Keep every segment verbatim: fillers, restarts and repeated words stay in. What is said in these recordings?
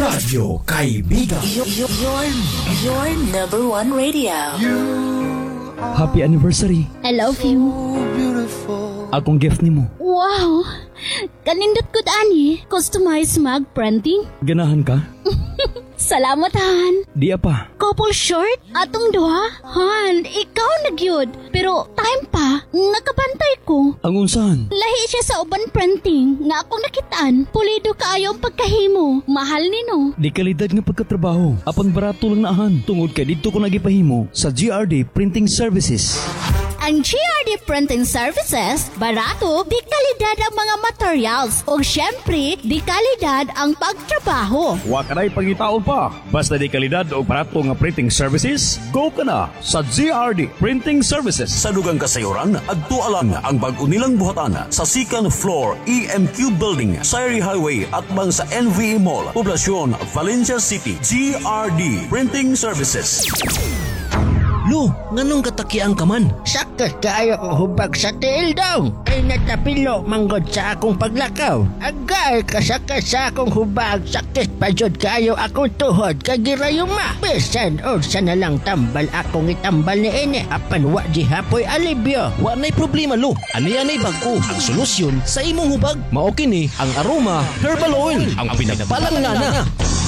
Radyo Kaibigan. Your, your, your number one radio. Happy anniversary. I love you. Akong gift nimo. Wow! Kanindot ko ani. Customized mag printing. Ganahan ka? Salamat, Han. Di apa. Couple short? Atong duha? Han, ikaw nagyod. Pero time pa, nakabantay ko. Ang unsahan? Lahi siya sa uban printing nga akong nakitaan. Pulido kaayo ang pagkahimo. Mahal nino. Di kalidad nga pagkatrabaho. Apan barato lang naahan. Tungod kay dito ko nagipahimo sa G R D Printing Services. Ang G R D Printing Services, barato, di kalidad ang mga materials. O syempre, di kalidad ang pagtrabaho. Wa ka na'y pangitaon pa. Basta di kalidad o barato nga printing services, go ka na sa G R D Printing Services. Sa dugang kasayuran, agtualang ang bag-o nilang buhatan sa second floor E M Q Building, Sayri Highway at bang sa N V E Mall, Poblacion, Valencia City. G R D Printing Services. Lo, nganong katakian ka man? Sakit kaayo ko hubag sa tiil daw. Ay natapilo manggod sa akong paglakaw. Agay kasakit sa akong hubag. Sakit pa jud kaayo akong tuhod kagirayuma. Bisan o sa nalang tambal akong itambal ni ini. Apan wa di hapoy alibyo. Wa na'y problema, Lo. Ani-anay bag-o ang solusyon sa imong hubag. Mao kini ang Aroma Herbal Oil, ang pinagbalangana.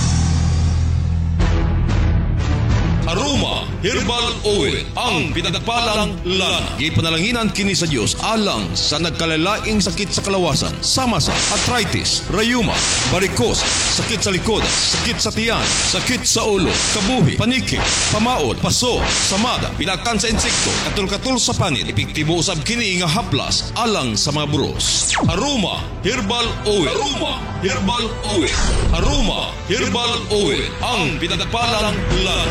Aroma Herbal Oil, ang pinagpalang lana. Ipanalanginan kini sa Dios alang sa nagkalalaing sakit sa kalawasan, sama sa arthritis, rayuma, varicose, sakit sa likod, sakit sa tiyan, sakit sa ulo, kabuhi, paniki, pamaod, paso, samada, pinakan sa insekto, katul-katul sa panit, epektibo usab kini nga haplas alang sa mga buros. Aroma Herbal Oil. Aroma Herbal Oil. Aroma Herbal Oil, ang pinagpalang lana.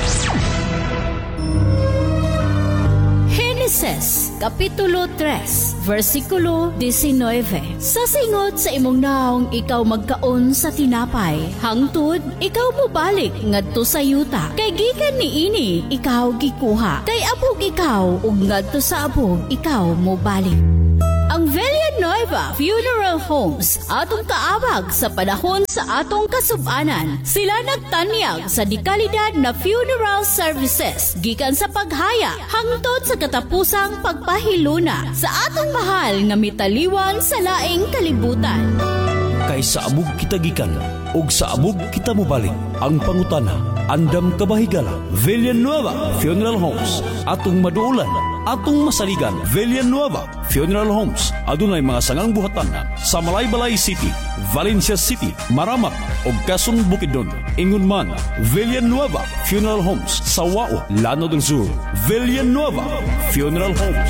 Genesis, Kapitulo three, versikulo nineteen. Sa singot sa imong naong ikaw magkaon sa tinapay, hangtod ikaw mobalik ngadto sa yuta. Kay gikan niini ikaw gikuha. Kay abog ikaw ug ngadto sa abog ikaw mobalik. Ang Villanueva Funeral Homes atong kaabag sa panahon sa atong kasub-anan. Sila nagtanyag sa dikalidad na funeral services gikan sa paghaya hangtod sa katapusang pagpahiluna sa atong mahal nga mitaliwan sa laing kalibutan. Kay sa abog kita gikan ug sa abog kita mobalik. Ang pangutana, andam kabahigala. Villanueva Funeral Homes, atong maduulan, atong masaligan. Villanueva Funeral Homes, adunay mga sangang buhatan sa Malaybalay City, Valencia City, Maramak ug Quezon Bukidnon. Ingon man, Villanueva Funeral Homes sa Wao, Llano del Sur. Villanueva Funeral Homes.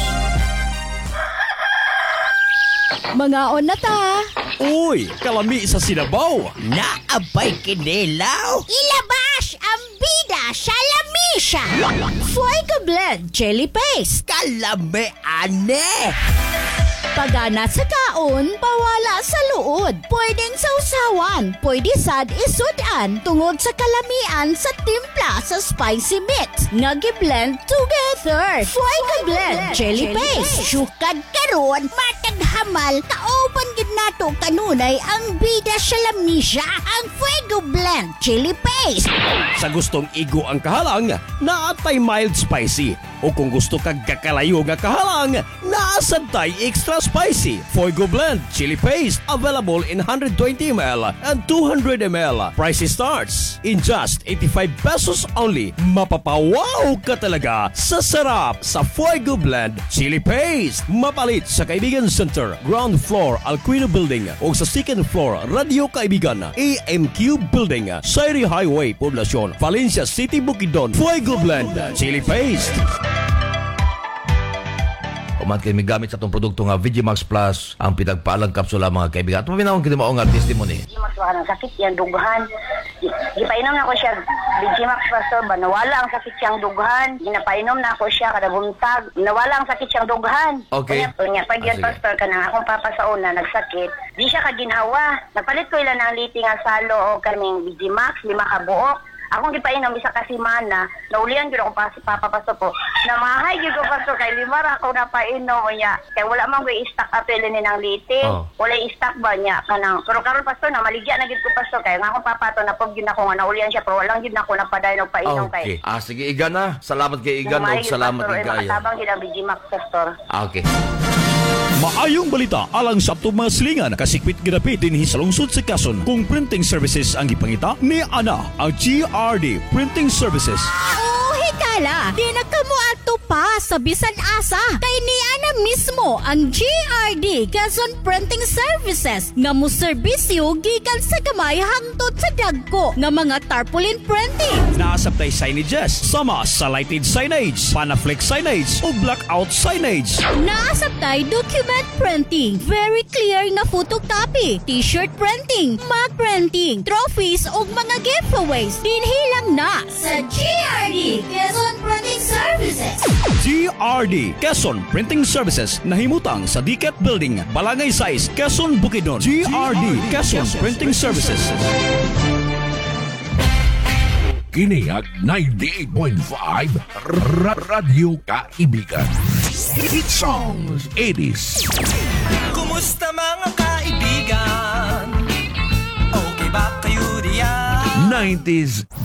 Mga onata. Uy, kalami sa Sinabaw. Naabay kinilaw. Ilabas ang bida sa lamisa. Fuego Blend Jelly Paste. Kalami ane. Pagana sa kaon, pawala sa luod. Pwedeng sausawan, pwede sad isudan tungod sa kalamian sa timpla sa spicy mix. Nagi-blend together. Fuego Blend Jelly Paste. Sukad karon, matag hamal, kauban gid nato kanunay ang bida sa lamisa, ang Fuego Blend Jelly Paste. Sa gustong igo ang kahalang, naatay mild spicy. O kung gusto kag kakalayo nga kahalang, naasantay extra spicy. Fuego Blend Chili Paste, available in one hundred twenty milliliters and two hundred milliliters. Price starts in just eighty-five pesos only. Mapapawaw ka talaga sa sarap sa Fuego Blend Chili Paste. Mapalit sa Kaibigan Center, ground floor, Alquino Building o sa second floor, Radio Kaibigan, A M Q Building, Sayri Highway, Poblacion, Valencia City, Bukidnon. Fuego Blend Chili Paste. Umat kayo may gamit sa itong produkto nga Vigimax Plus, ang pinagpaalang kapsula mga kaibigan. At mabinawang kita maong nga testimony. Vigimax baka ng sakit yung dughan. Gipainom na ako siya Vigimax Pastor ba? Nawala ang sakit siyang dughan. Ginapainom na ako siya kada buntag. Nawala ang sakit siyang dughan. Okay. Kanya, pag yan ah, Pastor ka na akong papa sa una nagsakit. Di siya kaginhawa. Napalit ko ilan ng liti nga salo o kaming Vigimax, lima ka buok. Akong gipainom isa ka semana, naulian gyud ako pa si Papa Paso po. Namahay gyud ko pastor kay lima ra ako napainom niya. Kay wala man ko i-stock apel ni nang liti. Oh. Wala i-stock ba niya kanang. Pero karon pastor na maligya na gid ko pastor kay nga akong papato na pog gid ako nga naulian siya pero wala gid na ako napadayon og painom Okay. kay. Ah, sige, Iga na. Salamat kay Iga, no? Namahay gyud, Salamat, pastor, Iga. eh, makatabang gid ang B G Max pastor. Ah, okay. Maayong balita alang sa atong mga silingan kasikpit ginapit dinhi sa lungsod sa Quezon kung printing services ang gipangita ni Ana ang G R D Printing Services. Oh, higala, di na kamo ato pa sa bisan asa. Kay ni Ana mismo ang G R D Quezon Printing Services nga mo serbisyo gikan sa gamay hangtod sa dagko nga mga tarpaulin printing. Naasabtay signages sama sa lighted signage, panaflex signage o blackout signage. Naasabtay document printing, very clear nga photocopy, t-shirt printing, mug printing, trophies ug mga giveaways. Dinhi lang na sa G R D Quezon Printing Services. G R D Quezon Printing Services nahimutang sa D C A T Building, Balangay Size, Quezon, Bukidnon. G R D Quezon Printing Services. Kiniag ninety-eight point five Ra- Radyo Kaibigan. Hit songs eighties. Kumusta mga kaibigan? Okay ba kayo diyan? nineties